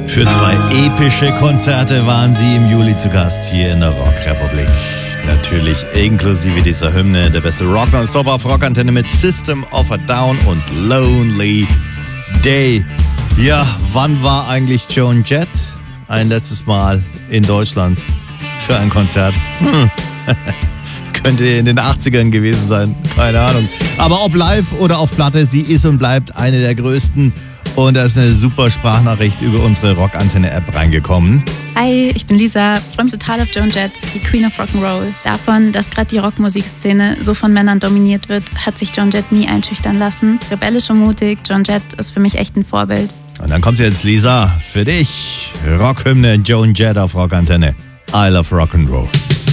Für 2 epische Konzerte waren sie im Juli zu Gast hier in der Rockrepublik. Natürlich inklusive dieser Hymne, der beste Rock nonstop auf Rockantenne mit System of a Down und Lonely Day. Ja, wann war eigentlich Joan Jett ein letztes Mal in Deutschland für ein Konzert? Könnte in den 80ern gewesen sein, keine Ahnung. Aber ob live oder auf Platte, sie ist und bleibt eine der größten. Und da ist eine super Sprachnachricht über unsere Rockantenne-App reingekommen. Hi, ich bin Lisa. Ich freue mich total auf Joan Jett, die Queen of Rock'n'Roll. Davon, dass gerade die Rockmusikszene so von Männern dominiert wird, hat sich Joan Jett nie einschüchtern lassen. Rebellisch und mutig, Joan Jett ist für mich echt ein Vorbild. Und dann kommt jetzt, Lisa, für dich. Rockhymne Joan Jett auf Rockantenne. I love Rock'n'Roll.